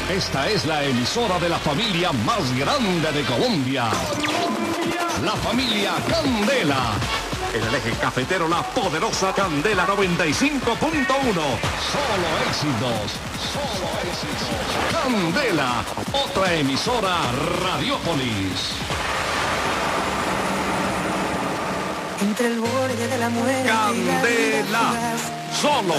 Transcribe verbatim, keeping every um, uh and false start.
Esta es la emisora de la familia más grande de Colombia. La familia Candela. En el eje cafetero, la poderosa Candela noventa y cinco punto uno. Solo éxitos, solo éxitos. Candela, otra emisora Radiopolis. Entre el borde de la muerte. Candela, solo